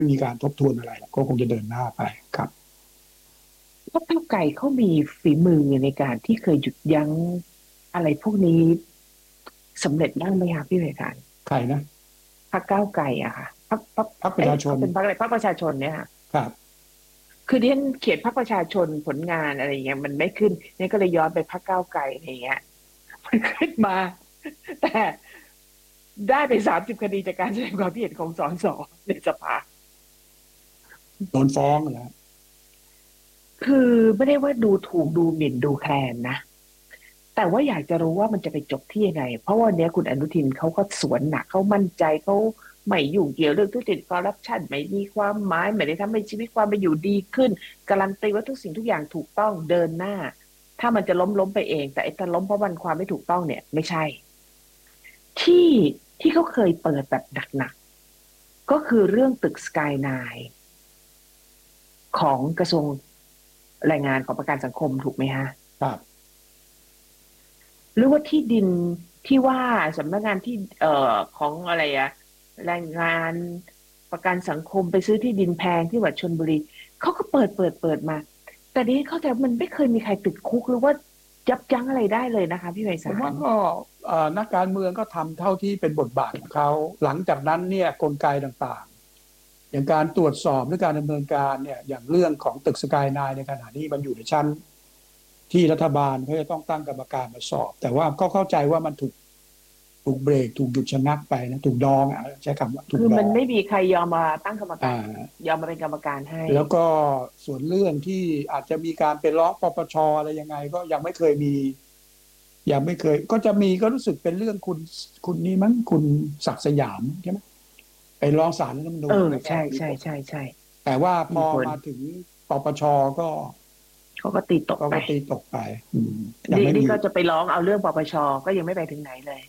มีการทบทวนอะไรก็คงจะเดินหน้าไปครับพรรคก้าวไกลเขามีฝีมือในการที่เคยหยุดยั้งอะไรพวกนี้สำเร็จบ้างไหมคะพี่เวทานใครนะพรรคก้าวไกลอะค่ะพรรคพรรคประเอ๊ะชาชนเขาเป็นพรรคอะไรพรรคประชาชนเนี่ยค่ะครับคือที่ฉันเขียนพรรคประชาชนผลงานอะไรอย่างเงี้ยมันไม่ขึ้นเนี่ยก็เลยย้อนไปพรรคก้าวไกลอะไรอย่างเงี้ยมันขึ้นมาแต่ได้ไป30 คดีจากการแสดงความคิดเห็นของส.ในสภาโดนฟ้องแล้วคือไม่ได้ว่าดูถูกดูหมิ่นดูแคลนนะแต่ว่าอยากจะรู้ว่ามันจะไปจบที่ยังไงเพราะวันนี้คุณอนุทินเขาก็สวนหนักเขามั่นใจเขาไม่ยุ่งเกี่ยวเรื่องทุจริตคอร์รัปชันไม่มีความหมายไม่ได้ทำให้ชีวิตความเป็นอยู่ดีขึ้นการันตีว่าทุกสิ่งทุกอย่างถูกต้องเดินหน้าถ้ามันจะล้มไปเองแต่ไอ้ถ้าล้มเพราะมันความไม่ถูกต้องเนี่ยไม่ใช่ที่ที่เขาเคยเปิดแบบหนักๆก็คือเรื่องตึกสกายไนน์ของกระทรวงแรงงานของประกันสังคมถูกไหมฮะครับหรือว่าที่ดินที่ว่าสำนักงานที่ของอะไรอะแรงงานประกันสังคมไปซื้อที่ดินแพงที่จังหวัดชลบุรีเขาก็เปิดมาแต่นี้เข้าใจมันไม่เคยมีใครติดคุกหรือว่ายับยั้งอะไรได้เลยนะคะพี่ไพศาลผมว่าก็นักการเมืองก็ทำเท่าที่เป็นบทบาทของเขาหลังจากนั้นเนี่ยกลไกต่างๆอย่างการตรวจสอบหรือการดำเนินการเนี่ยอย่างเรื่องของตึกสกายไนน์ในขณะนี้มันอยู่ในชั้นที่รัฐบาลเขาจะต้องตั้งกรรมการมาสอบแต่ว่าก็เข้าใจว่ามันถูกเบรกถูกหยุดชะงักไปนะถูกดองอ่ะใช้คำว่าถูคือมันกดองไม่มีใครยอมมาตั้งกรรมอ่การายอมมาเป็นกรรมการให้แล้วก็ส่วนเรื่องที่อาจจะมีการไปร้องปปชอะไรยังไงก็ยังไม่เคยมียังไม่เคยก็จะมีก็รู้สึกเป็นเรื่องคุณนี้มั้งคุณศักดิ์สยามใช่ไหมไปร้องศาลรัฐธรรมนูญแล้วก็ใช่มีผลใช่แต่ว่าพอมีผลมาถึงปปชก็เขาก็ตีตกไปก็ตีตกไปอืมยังนี่ไม่มีนี่ก็จะไปร้องเอาเรื่องปปชก็ยังไม่ไปถึงไหนเลย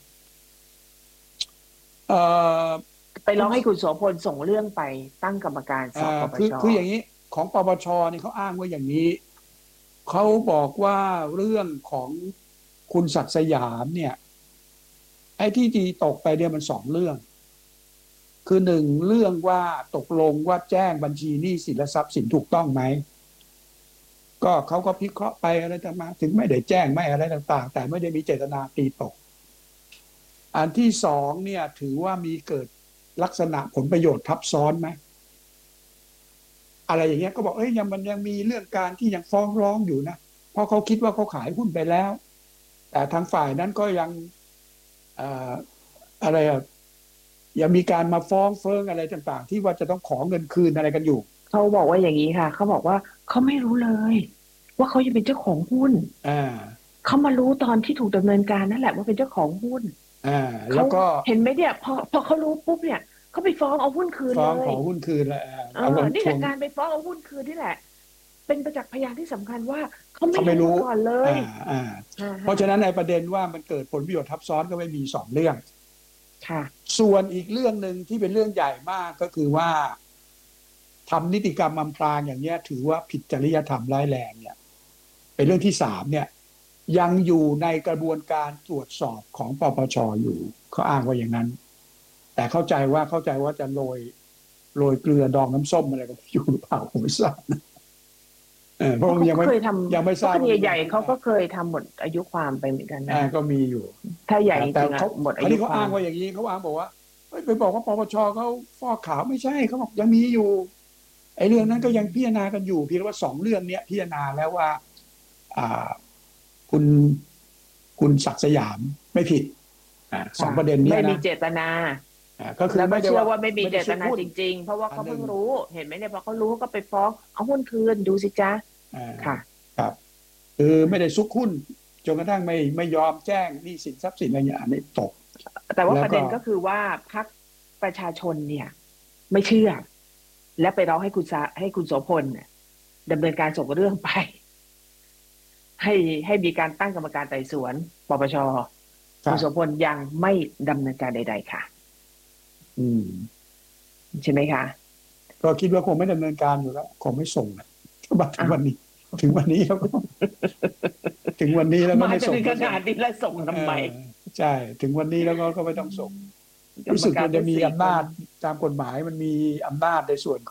เอ่อไปร้องให้คุณโสพลส่งเรื่องไปตั้งกรรมการสอบปปชคืออย่างนี้ของปปชนี่เขาอ้างว่าอย่างนี้เขาบอกว่าเรื่องของคุณศักดิ์สยามเนี่ยไอ้ที่ตีตกไปเนี่ยมันสองเรื่อง คือหนึ่งเรื่องว่าตกลงว่าแจ้งบัญชีหนี้สินและทรัพย์สินถูกต้องไหมก็เขาก็พิเคราะห์ไปอะไรต่างมาถึงไม่ได้แจ้งไม่อะไรต่างๆแต่ไม่ได้มีเจตนาตีตกอันที่สองเนี่ยถือว่ามีเกิดลักษณะผลประโยชน์ทับซ้อนไหมอะไรอย่างเงี้ยก็บอกมันยังมีเรื่องการที่ยังฟ้องร้องอยู่นะเพราะเขาคิดว่าเขาขายหุ้นไปแล้วแต่ทางฝ่ายนั้นก็ยังเอ่ออะไรอะยังมีการมาฟ้องเฟิงอะไรต่างๆที่ว่าจะต้องขอเงินคืนอะไรกันอยู่เขาบอกว่าอย่างนี้ค่ะเขาบอกว่าเขาไม่รู้เลยว่าเขาจะเป็นเจ้าของหุ้นอ่าเขามารู้ตอนที่ถูกดำเนินการนั่นแหละว่าเป็นเจ้าของหุ้นอ่าแล้เขาวก็เห็นไหมเนี่ยพอเขารู้ปุ๊บเนี่ยเขาไปฟ้องเอาหุ้นคืนเลยฟ้องขอหุ้นคืนแล้วอารมณ์นี่ทวงแหละการไปฟ้องเอาหุ้นคืนนี่แหละเป็นประจักษ์พยานที่สำคัญว่าเขาไม่เขาไม่รู้รู้มาก่อนเลอ่ายอ่าอ่าฮะเพราะฉะนั้นในประเด็นว่ามันเกิดผลประโยชน์ทับซ้อนก็ไม่มีสองเรื่องค่ะส่วนอีกเรื่องหนึ่งที่เป็นเรื่องใหญ่มากก็คือว่าทำนิติกรรมอำพรางอย่างเนี้ยถือว่าผิดจริยธรรมร้ายแรงเนี่ยเป็นเรื่องที่สามเนี่ยยังอยู่ในกระบวนการตรวจสอบของปปชอยู่เขาอ้างว่าอย่างนั้นแต่เข้าใจว่าจะโรยเกลือดองน้ำส้มอะไรกันอยู่หรือเปล่าผมไม่ทราบ เพเพราะเขาราะมันยังไม่เคยทยังไม่ำเพราะคดีทราบว่ามีใหญ่ๆเขาอย่างนั้นก็เคยทำหมดอายุความไปเหมือนกันนะก็มีอยู่ถ้าใหญ่จแต่ริงๆอ่ะเขาหมดคราวนี้เขาอ้าอายุความงว่าอย่างนี้เขาอ้างบอกว่าเฮ้ยไปบอกว่าปปชเขาฟอกขาวไม่ใช่เขาบอกยังมีอยู่ไอ้เรื่องนั้นก็ยังพิจารณากันอยู่เพียงแต่ว่าสองเรื่องเนี้ยพิจารณาแล้วว่าอ่าคุณคุณศักดิ์สยามไม่ผิดสองค่ะประเด็นเนี้ไม่มียนะเจตนาก็คือแล้วก็ไม่ได้ว่าเชื่อว่าไม่มีไม่เจตนาได้ซุกหุ้นจริงๆ เพราะว่าเขาอันหนึ่งเพิ่งรู้เห็นไหมเนี่ยพอเขารู้เขาก็ไปฟ้องเอาหุ้นคืนดูสิจ๊ะอ่าค่ะครับคือไม่ได้ซุกหุ้นจนกระทั่งไม่ยอมแจ้งหนี้สินทรัพย์สินอะไรอย่างเงี้ยอันนี้ตกแต่ว่าแล้วก็ประเด็นก็คือว่าพรรคประชาชนเนี่ยไม่เชื่อและไปร้องให้คุณโสพลเนี่ยดำเนินการส่งเรื่องไปให้ให้มีการตั้งกรรมการไต่สวนปปชคุณโสพลยังไม่ดำเนินการใดๆค่ะอืมใช่ไหมคะก็คิดว่าคงไม่ดำเนินการอยู่แล้วคงไม่ส่งนะก็มาถึอ้าวงวันนี้ถึงวันนี้แล้วก็ถึงวันนี้แล้วก็มาไม่ส่งจะถึงขก็ส่งนาดนี้แล้วส่งเอทำไมอใช่ถึงวันนี้แล้วก็ไม่ต้องส่งรู้สึกกรรมการมันจะมีตั้ง4 คนอำนาจตามกฎหมายมันมีอำนาจในส่วน